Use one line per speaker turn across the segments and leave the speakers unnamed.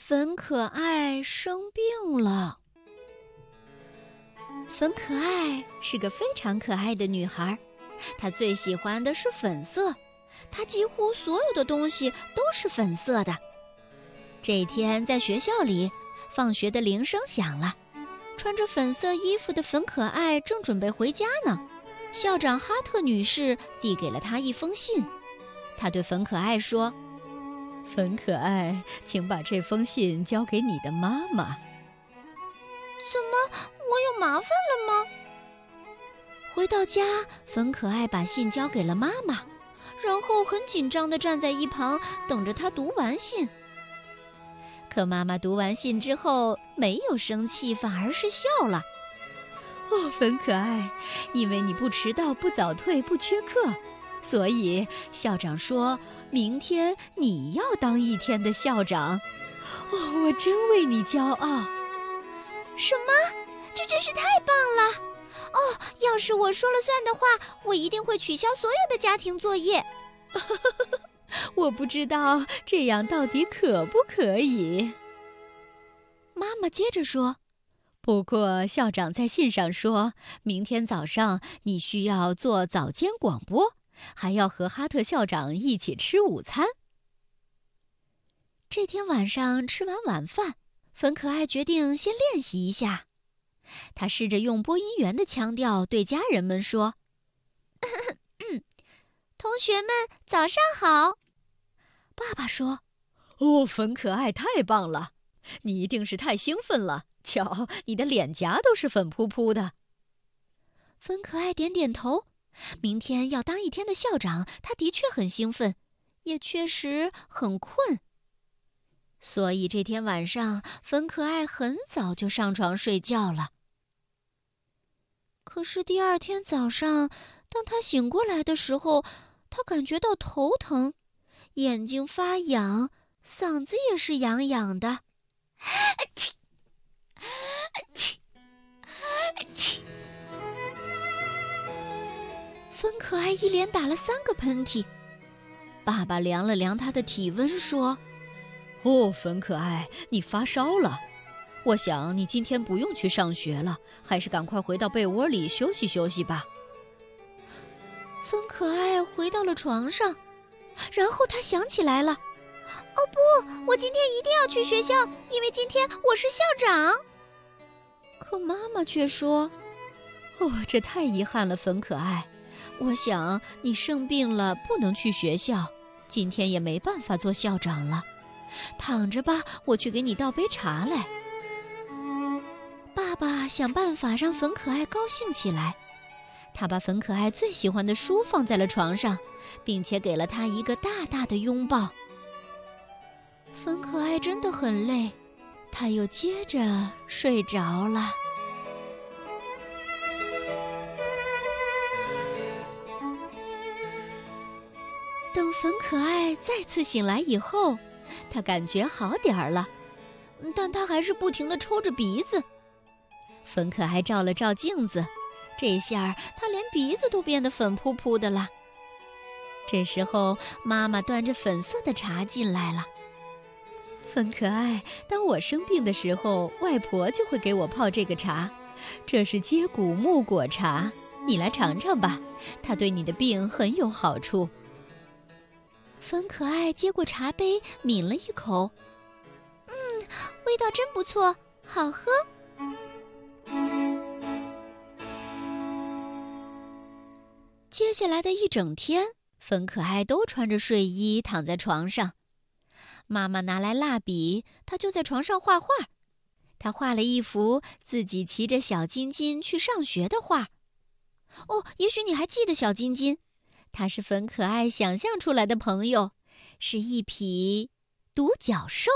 粉可爱生病了。粉可爱是个非常可爱的女孩，她最喜欢的是粉色，她几乎所有的东西都是粉色的。这一天在学校里，放学的铃声响了，穿着粉色衣服的粉可爱正准备回家呢。校长哈特女士递给了她一封信，她对粉可爱说：“粉可爱，请把这封信交给你的妈妈。”
怎么，我有麻烦了吗？
回到家，粉可爱把信交给了妈妈，然后很紧张地站在一旁，等着她读完信。可妈妈读完信之后，没有生气，反而是笑了。哦，粉可爱，因为你不迟到、不早退、不缺课，所以校长说明天你要当一天的校长。哦，我真为你骄傲。
什么？这真是太棒了！哦，要是我说了算的话，我一定会取消所有的家庭作业。
我不知道这样到底可不可以。妈妈接着说，不过校长在信上说，明天早上你需要做早间广播，还要和哈特校长一起吃午餐。这天晚上吃完晚饭，粉可爱决定先练习一下。他试着用播音员的腔调对家人们说：“
同学们，早上好。”
爸爸说：“哦，粉可爱，太棒了！你一定是太兴奋了，瞧，你的脸颊都是粉扑扑的。”粉可爱点点头。明天要当一天的校长，他的确很兴奋，也确实很困。所以这天晚上，粉可爱很早就上床睡觉了。可是第二天早上，当他醒过来的时候，他感觉到头疼，眼睛发痒，嗓子也是痒痒的。粉可爱一连打了3个喷嚏。爸爸量了量他的体温，说：“哦，粉可爱，你发烧了。我想你今天不用去上学了，还是赶快回到被窝里休息休息吧。”粉可爱回到了床上，然后他想起来了：“
哦不，我今天一定要去学校，因为今天我是校长。”
可妈妈却说：“哦，这太遗憾了，粉可爱。我想你生病了，不能去学校，今天也没办法做校长了。躺着吧，我去给你倒杯茶来。”爸爸想办法让粉可爱高兴起来，他把粉可爱最喜欢的书放在了床上，并且给了她一个大大的拥抱。粉可爱真的很累，她又接着睡着了。等粉可爱再次醒来以后，她感觉好点儿了，但她还是不停地抽着鼻子。粉可爱照了照镜子，这下她连鼻子都变得粉扑扑的了。这时候，妈妈端着粉色的茶进来了。粉可爱，当我生病的时候，外婆就会给我泡这个茶，这是接骨木果茶，你来尝尝吧，它对你的病很有好处。粉可爱接过茶杯，抿了一口，
味道真不错，好喝。
接下来的一整天，粉可爱都穿着睡衣躺在床上。妈妈拿来蜡笔，她就在床上画画。她画了一幅自己骑着小金金去上学的画。哦，也许你还记得小金金，它是粉可爱想象出来的朋友，是一匹独角兽。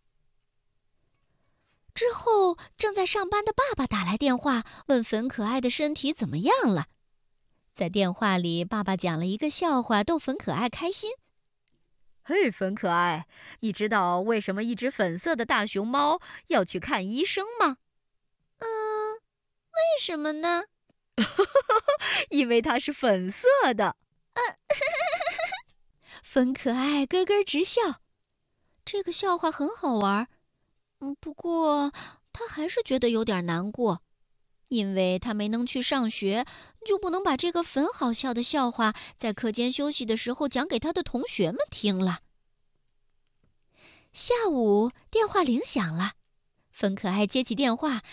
之后，正在上班的爸爸打来电话，问粉可爱的身体怎么样了。在电话里，爸爸讲了一个笑话，逗粉可爱开心。嘿，粉可爱，你知道为什么一只粉色的大熊猫要去看医生吗？
为什么呢？
因为它是粉色的。粉可爱咯咯直笑。这个笑话很好玩， 不过他还是觉得有点难过，因为他没能去上学，就不能把这个很好笑的笑话在课间休息的时候讲给他的同学们听了。下午电话铃响了，粉可爱接起电话，